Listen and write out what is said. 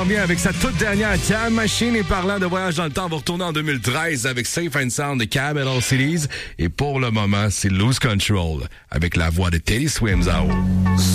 s'en vient avec sa toute dernière Time Machine. Et parlant de voyage dans le temps, on va retourner en 2013 avec Safe and Sound de Capital Cities. Et pour le moment, c'est Lose Control avec la voix de Teddy Swims.